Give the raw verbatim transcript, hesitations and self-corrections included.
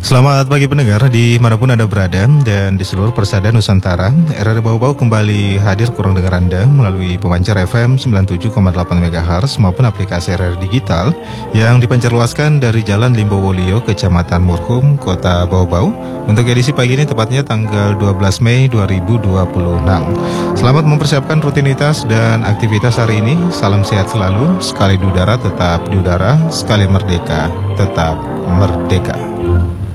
Selamat pagi pendengar dimanapun Anda berada dan di seluruh persada Nusantara. R R Bau Bau kembali hadir kurang dengar Anda melalui pemancar F M sembilan puluh tujuh koma delapan MHz maupun aplikasi R R Digital yang dipancar luaskan dari Jalan Limbowolio, Kecamatan Murhum, Kota Bau Bau. Untuk edisi pagi ini tepatnya tanggal dua belas Mei dua ribu dua puluh enam. Selamat mempersiapkan rutinitas dan aktivitas hari ini. Salam sehat selalu. Sekali di udara tetap di udara, sekali merdeka tetap merdeka.